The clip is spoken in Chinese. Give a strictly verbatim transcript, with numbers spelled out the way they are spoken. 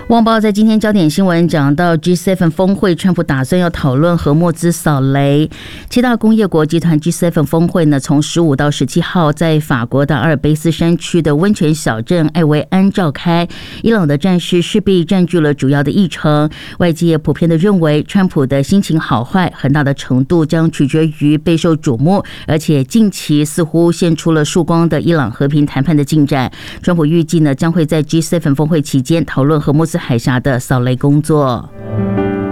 旺报在今天焦点新闻讲到 G 七 峰会，川普打算要讨论核墨兹扫雷。七大工业国集团 G 七 峰会呢，从十五到十七号在法国的阿尔卑斯山区的温泉小镇艾维安召开。伊朗的战事势必占据了主要的议程，外界普遍的认为，川普的心情好坏很大的程度将取决于备受瞩目，而且近期似乎现出了曙光的伊朗和平谈判的进展。川普预计呢，将会在 G 七 峰会期间讨论核墨兹海峡的扫雷工作。